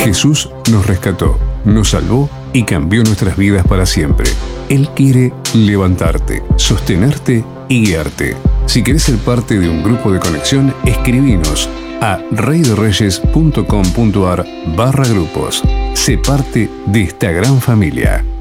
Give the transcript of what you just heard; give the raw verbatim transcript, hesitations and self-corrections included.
Jesús nos rescató, nos salvó y cambió nuestras vidas para siempre. Él quiere levantarte, sostenerte y guiarte. Si querés ser parte de un grupo de conexión, escribinos a reydereyes.com.ar barra grupos. Sé parte de esta gran familia.